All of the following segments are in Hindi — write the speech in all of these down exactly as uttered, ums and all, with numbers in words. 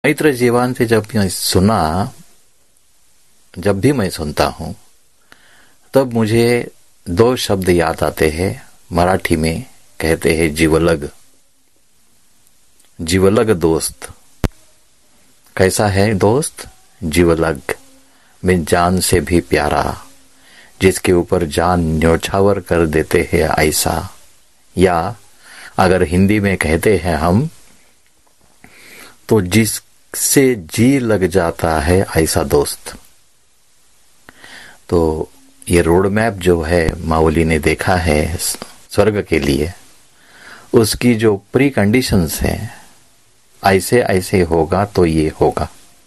मैत्र जीवन से जब मैं सुना, जब भी मैं सुनता हूँ तब मुझे दो शब्द याद आते हैं। मराठी में कहते हैं जीवलग। जीवलग दोस्त। कैसा है दोस्त? जीवलग में जान से भी प्यारा, जिसके ऊपर जान न्योछावर कर देते हैं ऐसा। या अगर हिंदी में कहते हैं हम तो जिससे जी लग जाता है ऐसा दोस्त। तो ये रोड मैप जो है माऊली ने देखा है स्वर्ग के लिए, उसकी जो प्री कंडीशंस हैं, ऐसे ऐसे होगा तो ये होगा।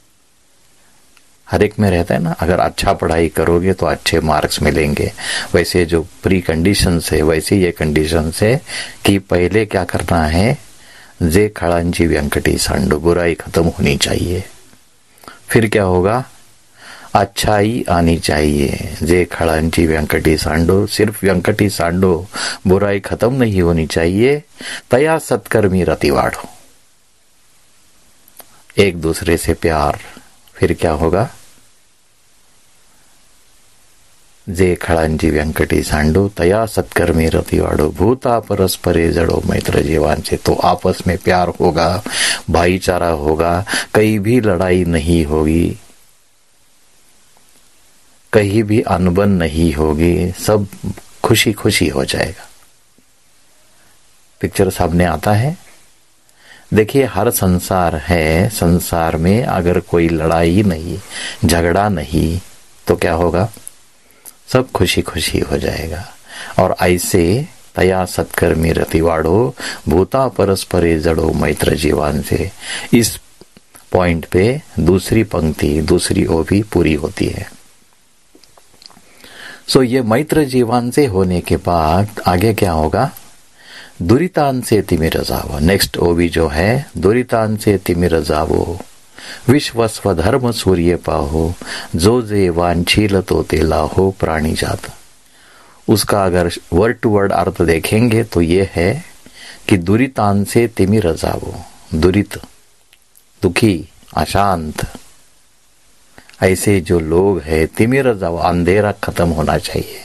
हर एक में रहता है ना, अगर अच्छा पढ़ाई करोगे तो अच्छे मार्क्स मिलेंगे। वैसे जो प्री कंडीशंस है वैसे ये कंडीशंस है कि पहले क्या करना है, जे खड़ांची व्यंकटी सांडो, बुराई खत्म होनी चाहिए। फिर क्या होगा, अच्छाई आनी चाहिए। जे खड़ांची व्यंकटी सांडो, सिर्फ व्यंकटी सांडो, बुराई खत्म नहीं होनी चाहिए। तया सत्कर्मी रतिवाढ़ो, एक दूसरे से प्यार। फिर क्या होगा, जे खड़ांची व्यंकटी सांडो, तया सत्कर्मी रतिवाढ़ो, भूता परस्परे जड़ो मैत्र जीवान से। तो आपस में प्यार होगा, भाईचारा होगा, कहीं भी लड़ाई नहीं होगी, कहीं भी अनबन नहीं होगी, सब खुशी खुशी हो जाएगा। पिक्चर सामने आता है। देखिए, हर संसार है, संसार में अगर कोई लड़ाई नहीं, झगड़ा नहीं, तो क्या होगा, सब खुशी खुशी हो जाएगा। और ऐसे तया सत्कर्मी रतिवाढ़ो, भूता परस्परे जड़ो मैत्र जीवान से। इस पॉइंट पे दूसरी पंक्ति, दूसरी ओवी पूरी होती है। सो ये मैत्र जीवान से होने के बाद आगे क्या होगा, दुरितान से तिमिर जावो। नेक्स्ट ओवी जो है, दुरितान से तिमिर जावो, विश्व स्वधर्म सूर्य पाहो, जो जे वांछील तो तेला हो प्राणी जात। उसका अगर वर्ड टू वर्ड अर्थ देखेंगे तो ये है कि दुरितान से तिमिर जावो, दुरित, दुखी, अशांत, ऐसे जो लोग हैं, तिमिर जावो, अंधेरा खत्म होना चाहिए।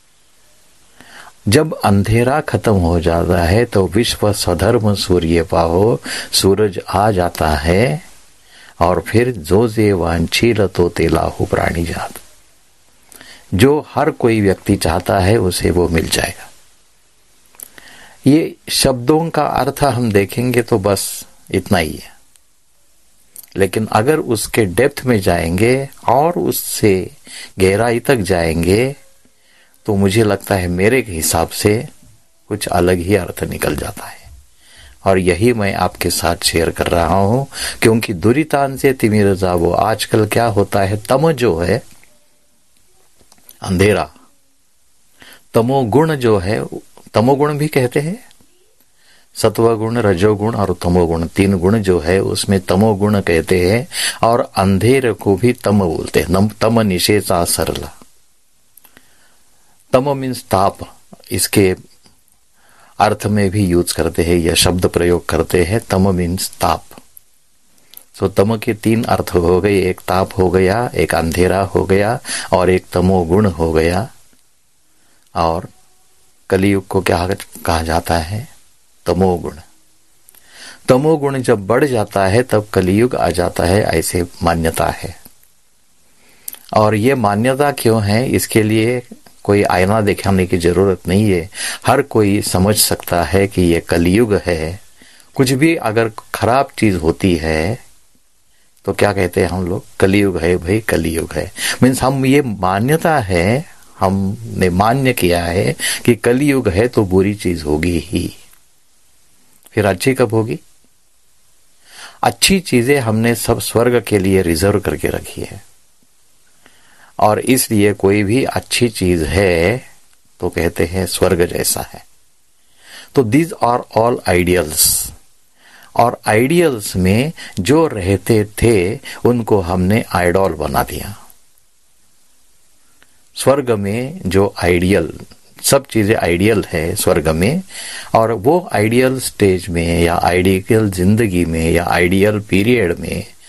जब अंधेरा खत्म हो जाता है तो विश्व स्वधर्म सूर्य पाहो, सूरज आ जाता है। और फिर जो जे वांछील तो तेलाहु प्राणी जात, जो हर कोई व्यक्ति चाहता है उसे वो मिल जाएगा। ये शब्दों का अर्थ हम देखेंगे तो बस इतना ही है, लेकिन अगर उसके डेप्थ में जाएंगे और उससे गहराई तक जाएंगे तो मुझे लगता है मेरे हिसाब से कुछ अलग ही अर्थ निकल जाता है। और यही मैं आपके साथ शेयर कर रहा हूं, क्योंकि दुरितान से तिमिर जावो, आजकल क्या होता है, तम जो है अंधेरा, तमोगुण जो है, तमोगुण भी कहते हैं, सत्वगुण, रजोगुण और तमोगुण, तीन गुण जो है उसमें तमोगुण कहते हैं। और अंधेरे को भी तम बोलते हैं। तम निशेषा सरला, तम मीन्स ताप, इसके अर्थ में भी यूज करते हैं, यह शब्द प्रयोग करते हैं। तम मीन्स ताप। सो तम के तीन अर्थ हो गए, एक ताप हो गया, एक अंधेरा हो गया और एक तमोगुण हो गया। और कलियुग को क्या कहा जाता है, तमोगुण। तमोगुण जब बढ़ जाता है तब कलियुग आ जाता है, ऐसे मान्यता है। और ये मान्यता क्यों है, इसके लिए कोई आईना दिखाने की जरूरत नहीं है। हर कोई समझ सकता है कि ये कलियुग है। कुछ भी अगर खराब चीज होती है तो क्या कहते हैं हम लोग, कलियुग है भाई, कलियुग है। मीन्स हम ये मान्यता है, हमने मान्य किया है कि कलियुग है तो बुरी चीज होगी ही। फिर अच्छी कब होगी? अच्छी चीजें हमने सब स्वर्ग के लिए रिजर्व करके रखी है। और इसलिए कोई भी अच्छी चीज है तो कहते हैं स्वर्ग जैसा है। तो दीज आर ऑल आइडियल्स। और आइडियल्स में जो रहते थे उनको हमने आइडॉल बना दिया। स्वर्ग में जो आइडियल, सब चीजें आइडियल है स्वर्ग में। और वो आइडियल स्टेज में या आइडियल जिंदगी में या आइडियल पीरियड में